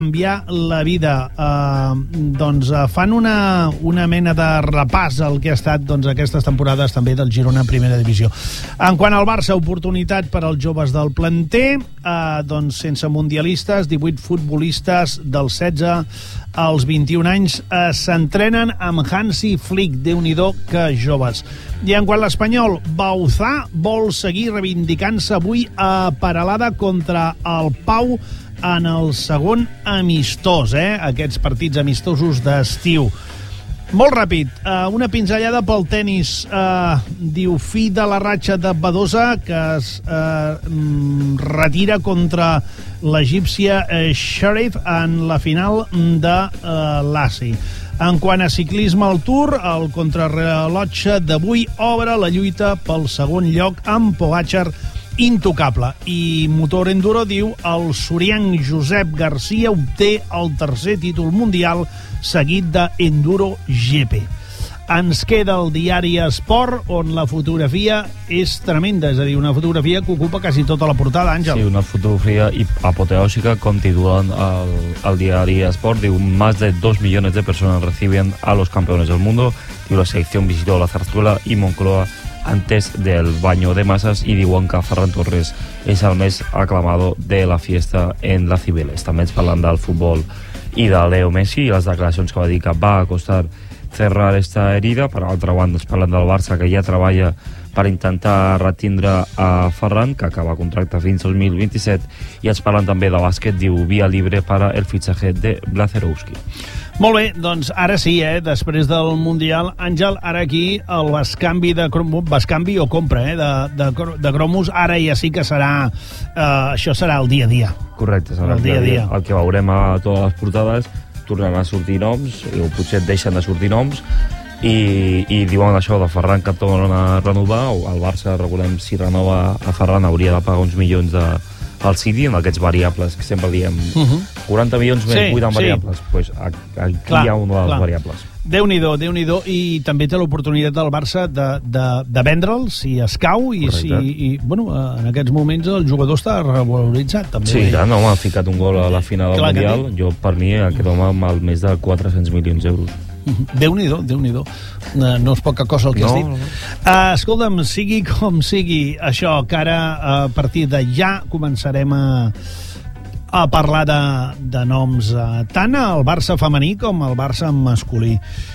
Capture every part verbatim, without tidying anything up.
canviar la vida. Eh, doncs eh, fan una, una mena de repàs al que ha estat doncs, aquestes temporades també del Girona en primera divisió. En quant al Barça, oportunitat per als joves del planter, eh, doncs sense mundialistes, divuit futbolistes dels setze als vint-i-un anys eh, s'entrenen amb Hansi Flick, Déu-n'hi-do que joves. I en quant l'Espanyol, Bauzá vol seguir reivindicant-se avui a Peralada contra el Pau en el segon amistós, eh? Aquests partits amistosos d'estiu. Molt ràpid, eh, una pinzellada pel tenis. Eh, diu fi de la ratxa de Badosa, que es eh, retira contra l'egípcia eh, Sheriff en la final de eh, l'A S I. En quant a ciclisme al Tour, el contrarrellotge d'avui obre la lluita pel segon lloc amb Pogačar intocable. I Motor Enduro diu el sorianc Josep Garcia obté el tercer títol mundial seguit de Enduro G P. Ens queda el diari Esport, on la fotografia és tremenda, és a dir, una fotografia que ocupa quasi tota la portada, Àngel. Sí, una fotografia apoteósica, com titulan el, el diari Esport. Diu, más de dos millones de personas reciben a los campeones del mundo. Diu, la selección visitó la Zarzuela y Moncloa antes del baño de masas, i diuen que Ferran Torres és el més aclamado de la fiesta en la Cibeles. També ens parlen del futbol i de Leo Messi i les declaracions que va dir que va costar cerrar esta herida. Per altra banda, ens parlen del Barça, que ja treballa per intentar retindre a Ferran, que acaba contracte fins al dos mil vint-i-set, i ens parlen també de bàsquet. Diu, via libre para el fitxatge de Blazerowski. Molt bé, doncs ara sí, eh, després del Mundial, Àngel, ara aquí el bascanvi de cromos, bascanvi o compra eh, de, de, de cromos, ara ja sí que serà, eh, això serà el dia a dia. Correcte, serà el dia a dia. El que veurem a totes les portades, tornaran a sortir noms, o potser deixen de sortir noms, i, i diuen això de Ferran, que tornen a renovar, o el Barça, recordem, si renova a Ferran, hauria de pagar uns milions de al City, amb aquests variables que sempre diem, uh -huh. quaranta milions més, sí, vuitanta sí. variables, pues aquí clar, hi ha una de les clar. variables. Déu-n'hi-do, Déu-n'hi-do, i també té l'oportunitat del Barça de, de, de vendre'l si escau, i, si, i bueno, en aquests moments el jugador està revaloritzat també. Sí, ja, no, m'ha ficat un gol a la final del clar, Mundial, jo per mi aquest home amb el més de quatre-cents milions d'euros. Déu-n'hi-do, Déu-n'hi-do. No és poca cosa el que no, has dit. No, no. Uh, escolta'm, sigui com sigui, això, que ara a partir de ja començarem a, a parlar de, de noms uh, tant al Barça femení com al Barça masculí.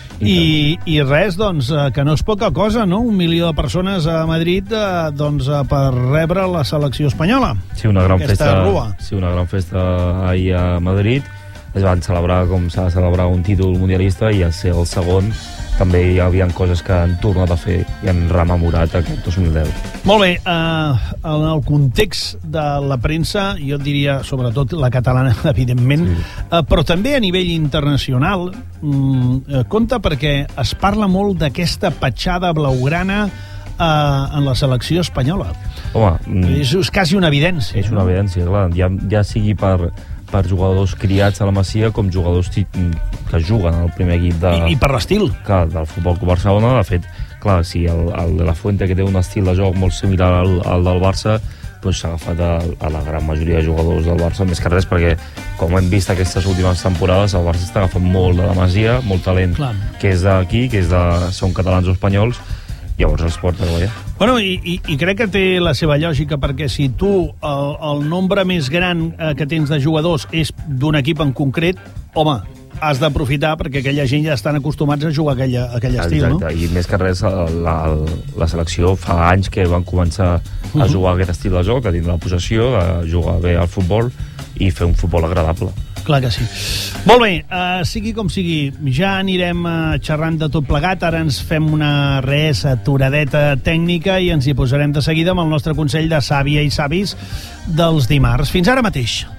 I, i res, doncs, que no és poca cosa, no? Un milió de persones a Madrid eh, doncs, per rebre la selecció espanyola. Sí, una gran festa, sí, una gran festa ahir a Madrid. Es van celebrar com s'ha de celebrar un títol mundialista, i al ser el segon també hi havia coses que han tornat a fer i han rememorat aquest dos mil deu. Molt bé, uh, en el context de la premsa, jo diria sobretot la catalana, evidentment, sí. uh, però també a nivell internacional, um, uh, compte perquè es parla molt d'aquesta petjada blaugrana uh, en la selecció espanyola. Home, és, és quasi una evidència. És una evidència, clar, ja, ja sigui per per jugadors criats a la Masia com jugadors que juguen al primer equip de, I, i per l'estil del Futbol Club Barcelona. De fet, clar, si el, el de la Fuente, que té un estil de joc molt similar al, al del Barça, doncs s'ha agafat a, a la gran majoria de jugadors del Barça, més que res perquè, com hem vist aquestes últimes temporades, el Barça està agafant molt de la Masia, molt talent, clar, que és d'aquí, que és de, són catalans o espanyols, llavors els porta a guanyar. Bueno, i, i, i crec que té la seva lògica, perquè si tu el, el nombre més gran eh, que tens de jugadors és d'un equip en concret, home, has d'aprofitar perquè aquella gent ja estan acostumats a jugar aquella, aquell estil, no? Exacte, i més que res la, la, la selecció fa anys que van començar a jugar uh -huh. aquest estil de joc, a dins la possessió, a jugar bé al futbol i fer un futbol agradable. Clar que sí. Molt bé, uh, sigui com sigui, ja anirem uh, xerrant de tot plegat. Ara ens fem una res aturadeta tècnica i ens hi posarem de seguida amb el nostre consell de sàvia i savis dels dimarts. Fins ara mateix.